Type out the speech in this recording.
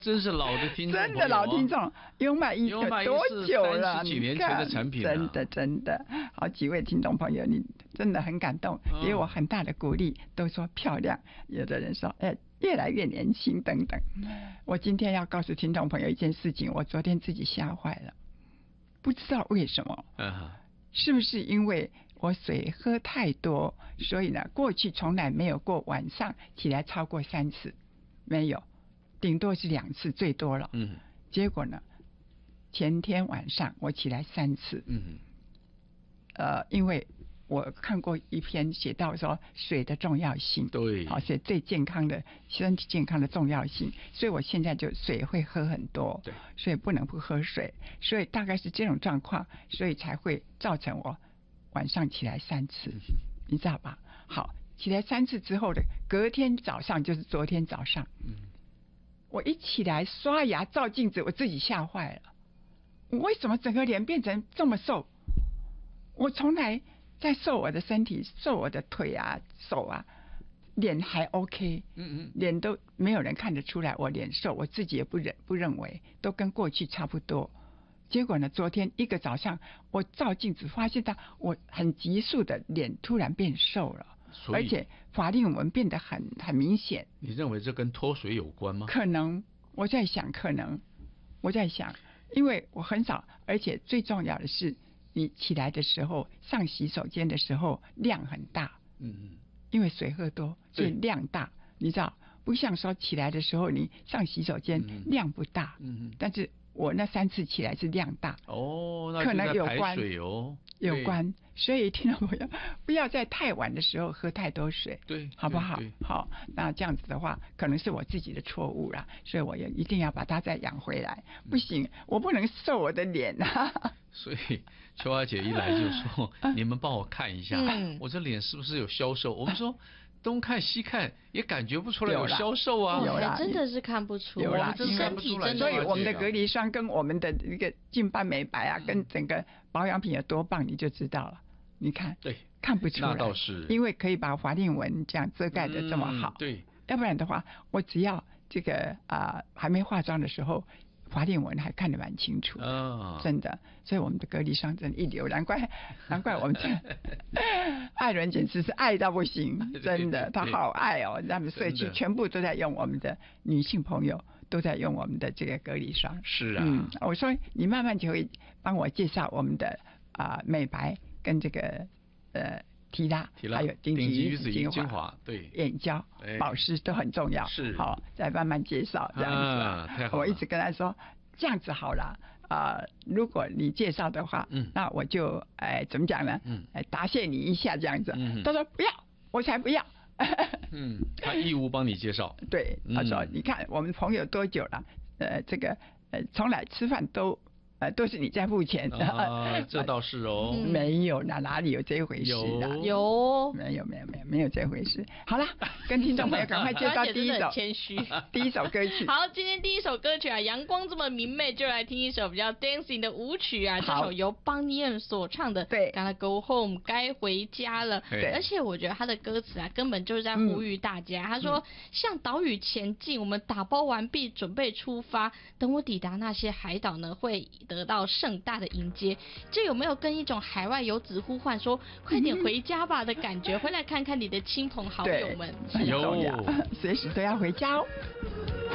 真是老的听众朋友， 真的老听众，优麦一多久了？ 30几年前的产品了， 真的，好几位听众朋友，你真的很感动，给我很大的鼓励，都说漂亮，有的人说，越来越年轻等等。我今天要告诉听众朋友一件事情，我昨天自己吓坏了，不知道为什么，是不是因为我水喝太多，所以呢，过去从来没有过晚上起来超过3次，没有。顶多是2次最多了，结果呢，前天晚上我起来3次，因为我看过一篇写到说水的重要性， 对， 好，写对健康的身体健康的重要性，所以我现在就水会喝很多，对，所以不能不喝水，所以大概是这种状况，所以才会造成我晚上起来3次，你知道吧？好，起来3次之后的隔天早上就是昨天早上，我一起来刷牙照镜子，我自己吓坏了。我为什么整个脸变成这么瘦？我从来在瘦我的身体，瘦我的腿啊、手啊，脸还 OK，脸都没有人看得出来我脸瘦，我自己也不认为，都跟过去差不多。结果呢，昨天一个早上，我照镜子发现到我很急速的脸突然变瘦了。而且法令纹变得很明显。你认为这跟脱水有关吗？ 可能，我在想，因为我很少，而且最重要的是，你起来的时候上洗手间的时候量很大，因为水喝多，所以量大，你知道，不像说起来的时候你上洗手间量不大，但是我那3次起来是量大， 那可能有关， 有关，所以听众朋友不要在太晚的时候喝太多水， 对， 好不好？好，那这样子的话，可能是我自己的错误啦，所以我也一定要把它再养回来。不行，我不能瘦我的脸啊。 所以秋华姐一来就说：“你们帮我看一下，我这脸是不是有消瘦？”我们说。东看西看也感觉不出来有消瘦啊， 有啦，真的是看不出来， 有啦， 身体真的。 所以我们的隔离霜跟我们的一个净斑美白啊，跟整个保养品有多棒，你就知道了。你看， 对， 看不出来， 那倒是， 因为可以把法令纹这样遮盖的这么好， 对， 要不然的话，我只要这个还没化妆的时候。法令纹还看得蛮清楚，真的，所以我们的隔离霜真的一流，难怪我们艾伦简直是爱到不行，真的，他好爱哦，他们社区全部都在用我们的女性朋友都在用我们的这个隔离霜， 是啊， 我说你慢慢就会帮我介绍我们的美白跟这个提拉还有顶级鱼子精华，对，眼胶、保湿都很重要。 是， 好，再慢慢介绍这样子。 太好了， 我一直跟他说，这样子好了如果你介绍的话，那我就怎么讲呢？答谢你一下这样子。他说不要，我才不要。 他义务帮你介绍。 对，他说你看我们朋友多久了？这个从来吃饭都是你在付钱的，这倒是哦。 没有哪里有这回事的？ 有， 没有这回事。好了，跟听众朋友赶快介绍第一首， 谦虚， 第一首歌曲。 好，今天第一首歌曲啊，阳光这么明媚，就来听一首比较 dancing 的舞曲啊。这首由邦尼恩所唱的， 对 ，Gotta Go Home， 该回家了。 对， 而且我觉得他的歌词啊，根本就是在呼吁大家。他说，向岛屿前进，我们打包完毕，准备出发。等我抵达那些海岛呢，会得到盛大的迎接。这有没有跟一种海外游子呼唤说快点回家吧的感觉？回来看看你的亲朋好友们， 有，随时都要回家哦。